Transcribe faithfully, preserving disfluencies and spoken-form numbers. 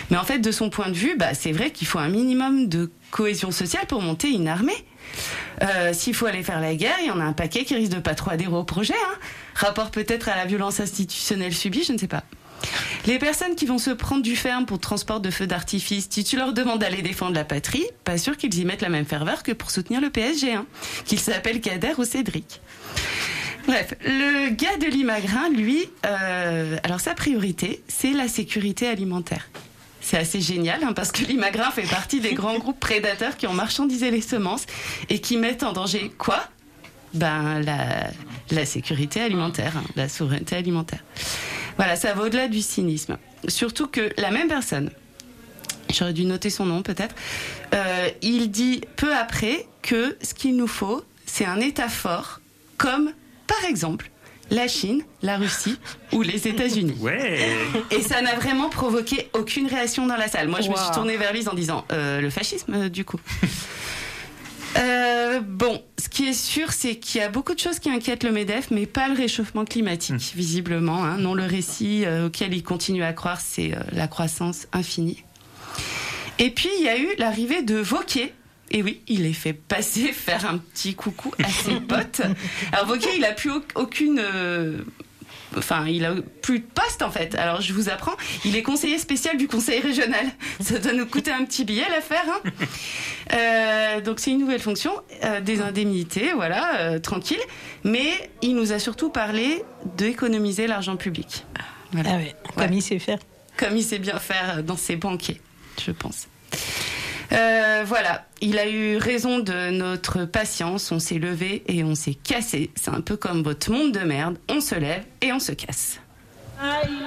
Mais en fait, de son point de vue, bah, c'est vrai qu'il faut un minimum de cohésion sociale pour monter une armée. Euh, s'il faut aller faire la guerre, il y en a un paquet qui risque de pas trop adhérer au projet. Hein. Rapport peut-être à la violence institutionnelle subie, je ne sais pas. Les personnes qui vont se prendre du ferme pour transport de feux d'artifice, si tu leur demandes d'aller défendre la patrie, pas sûr qu'ils y mettent la même ferveur que pour soutenir le P S G, hein, qu'ils s'appellent Kader ou Cédric. Bref, le gars de Limagrin, lui, euh, alors sa priorité, c'est la sécurité alimentaire. C'est assez génial, hein, parce que Limagrin fait partie des grands groupes prédateurs qui ont marchandisé les semences et qui mettent en danger quoi ? Ben, la, la sécurité alimentaire, hein, la souveraineté alimentaire. Voilà, ça va au-delà du cynisme. Surtout que la même personne, j'aurais dû noter son nom peut-être, euh, il dit peu après que ce qu'il nous faut, c'est un État fort, comme par exemple la Chine, la Russie ou les États-Unis. Ouais. Et ça n'a vraiment provoqué aucune réaction dans la salle. Moi, je wow. me suis tournée vers lui en disant euh, le fascisme, euh, du coup. Euh, bon, ce qui est sûr, c'est qu'il y a beaucoup de choses qui inquiètent le MEDEF, mais pas le réchauffement climatique, mmh. visiblement. Hein. Non, le récit euh, auquel il continue à croire, c'est euh, la croissance infinie. Et puis, il y a eu l'arrivée de Wauquiez. Et oui, il les fait passer faire un petit coucou à ses potes. Alors, Wauquiez, il a plus au- aucune... Euh, Enfin, il a plus de poste en fait. Alors je vous apprends, il est conseiller spécial du conseil régional. Ça doit nous coûter un petit billet l'affaire. Hein. Euh, donc c'est une nouvelle fonction, euh, des indemnités, voilà, euh, tranquille. Mais il nous a surtout parlé d'économiser l'argent public. Voilà. Ah ouais, comme ouais. il sait faire. Comme il sait bien faire dans ses banquiers, je pense. Euh, voilà, il a eu raison de notre patience, on s'est levé et on s'est cassé. C'est un peu comme votre monde de merde, on se lève et on se casse. Aïe.